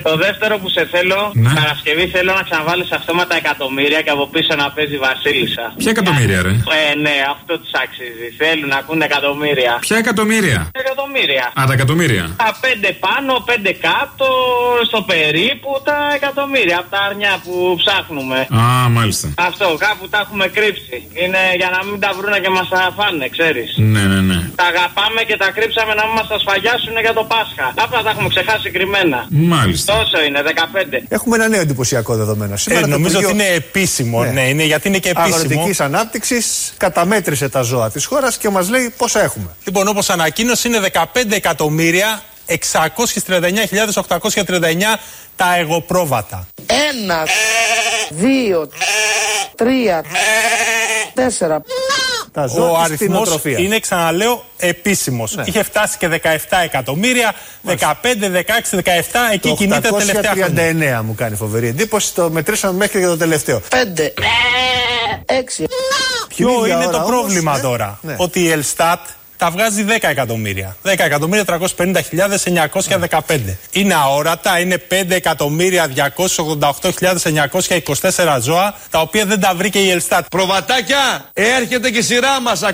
Το δεύτερο που σε θέλω, Παρασκευή θέλω να ξαναβάλεις αυτόματα εκατομμύρια και από πίσω να παίζει Βασίλισσα. Ποια εκατομμύρια, ρε? Ναι, αυτό τους αξίζει. Θέλουν να ακούνε εκατομμύρια. Ποια εκατομμύρια? Εκατομμύρια. Α, τα εκατομμύρια. Τα 5 πάνω, 5 κάτω, στο περίπου τα εκατομμύρια. Από τα αρνιά που ψάχνουμε. Α, μάλιστα. Αυτό, κάπου τα έχουμε κρύψει. Είναι για να μην τα βρούνε και μας τα φάνε, ξέρεις. Ναι. Τα αγαπάμε και τα κρύψαμε να μην μας τα σφαγιάσουν για το Πάσχα. Απλά τα έχουμε ξεχάσει κρυμμένα. Μάλιστα. Τόσο είναι, 15. Έχουμε ένα νέο εντυπωσιακό δεδομένο. Σήμερα νομίζω ότι είναι επίσημο. Ναι, είναι, γιατί είναι και επίσημο. Αγροτικής Ανάπτυξης καταμέτρησε τα ζώα της χώρας και μας λέει πόσα έχουμε. Λοιπόν, όπως ανακοίνωσε, είναι 15.639.839 τα εγωπρόβατα. 1, 2, 3, 4. Ο αριθμός είναι, ξαναλέω, επίσημος. Ναι. Είχε φτάσει και 17 εκατομμύρια, 15, 16, 17, εκεί κινείται τα τελευταία χρόνια. 839 μου κάνει φοβερή εντύπωση, το μετρήσαμε μέχρι και το τελευταίο. 5, 6. Ποιο είναι το πρόβλημα τώρα? Ότι η Ελστάτ τα βγάζει 10 εκατομμύρια. 10.350.915. Είναι αόρατα, είναι 5.288.924 ζώα, τα οποία δεν τα βρήκε η Ελστάτ. Προβατάκια, έρχεται και η σειρά μας.